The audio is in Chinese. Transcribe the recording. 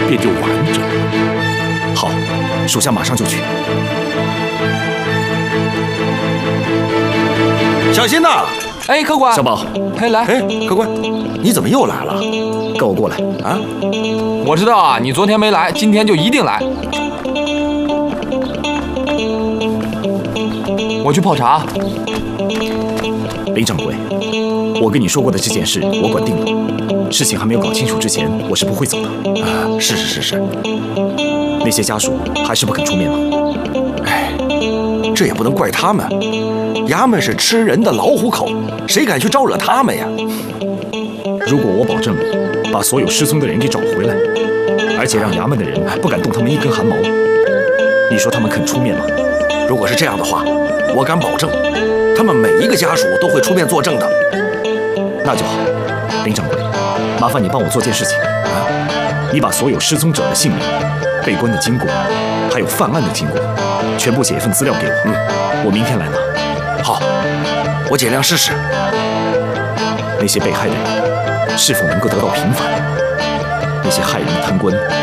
便就完整了。好，属下马上就去。 小心呐！ 哎，客官， 小宝， 哎，来， 哎，客官，你怎么又来了？ 跟我过来啊！ 我知道啊，你昨天没来，今天就一定来。我去泡茶。 林掌柜，我跟你说过的这件事，我管定了。事情还没有搞清楚之前，我是不会走的。 是， 那些家属还是不肯出面吗？ 哎，这也不能怪他们。衙门是吃人的老虎口，谁敢去招惹他们呀？ 如果我保证把所有失踪的人给找回来，而且让衙门的人不敢动他们一根汗毛，你说他们肯出面吗？ 如果是这样的话，我敢保证，他们每一个家属都会出面作证的。 那就好，林掌柜，麻烦你帮我做件事情啊！你把所有失踪者的姓名、被关的经过，还有犯案的经过，全部写一份资料给我。我明天来拿。 好，我尽量试试。 那些被害的人是否能够得到平反？那些害人的贪官